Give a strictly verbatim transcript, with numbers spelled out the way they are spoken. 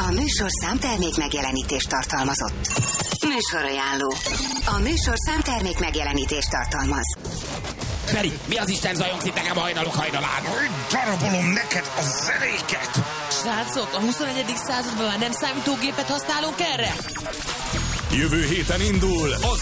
A műsorszám termék megjelenítést tartalmazott. Műsorajánló. A műsorszám termék megjelenítést tartalmaz. Feri, mi az Isten zajongsz itt nekem hajnalok hajnalán? Darabolom neked a zenéket! Srácok, a huszonegyedik században már nem számítógépet használunk erre? Jövő héten indul az